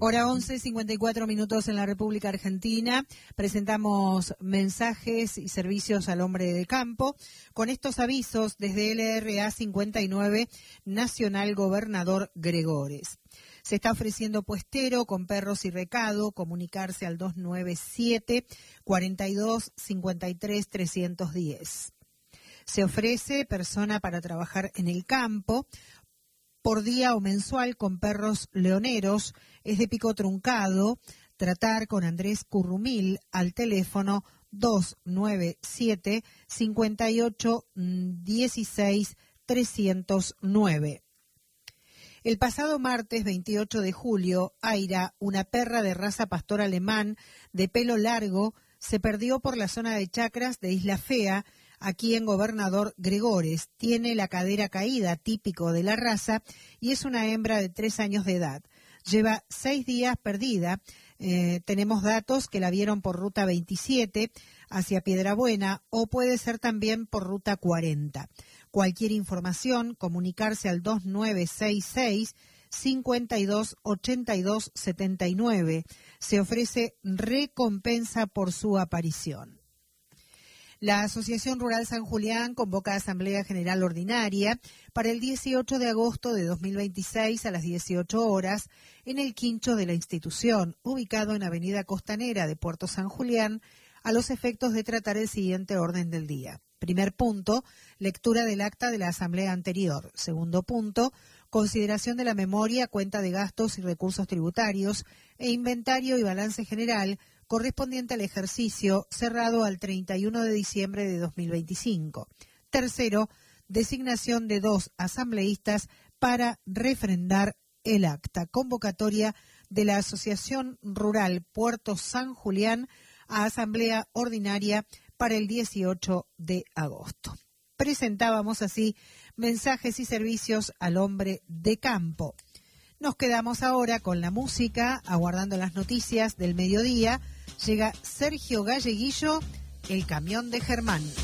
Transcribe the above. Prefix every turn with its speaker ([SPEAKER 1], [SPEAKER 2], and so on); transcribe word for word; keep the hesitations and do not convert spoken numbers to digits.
[SPEAKER 1] Hora once, cincuenta y cuatro minutos en la República Argentina. Presentamos mensajes y servicios al hombre de campo. Con estos avisos desde L R A cincuenta y nueve, Nacional Gobernador Gregores. Se está ofreciendo puestero con perros y recado. Comunicarse al dos nueve siete, cuarenta y dos, cincuenta y tres, trescientos diez. Se ofrece persona para trabajar en el campo por día o mensual con perros leoneros, es de pico truncado. Tratar con Andrés Currumil al teléfono dos nueve siete, cincuenta y ocho, dieciséis, trescientos nueve. El pasado martes veintiocho de julio, Aira, una perra de raza pastor alemán de pelo largo, se perdió por la zona de chacras de Isla Fea, aquí en Gobernador Gregores. Tiene la cadera caída, típico de la raza, y es una hembra de tres años de edad. Lleva seis días perdida. Eh, tenemos datos que la vieron por ruta veintisiete hacia Piedrabuena o puede ser también por ruta cuarenta. Cualquier información, comunicarse al dos nueve seis seis, cincuenta y dos, ochenta y dos, setenta y nueve. Se ofrece recompensa por su aparición. La Asociación Rural San Julián convoca a Asamblea General Ordinaria para el dieciocho de agosto de dos mil veintiséis a las dieciocho horas en el quincho de la institución, ubicado en Avenida Costanera de Puerto San Julián, a los efectos de tratar el siguiente orden del día. Primer punto, lectura del acta de la asamblea anterior. Segundo punto, consideración de la memoria, cuenta de gastos y recursos tributarios e inventario y balance general correspondiente al ejercicio cerrado al treinta y uno de diciembre de dos mil veinticinco. Tercero, designación de dos asambleístas para refrendar el acta. Convocatoria de la Asociación Rural Puerto San Julián a asamblea ordinaria para el dieciocho de agosto. Presentábamos así mensajes y servicios al hombre de campo. Nos quedamos ahora con la música, aguardando las noticias del mediodía. Llega Sergio Galleguillo, El Camión de Germán.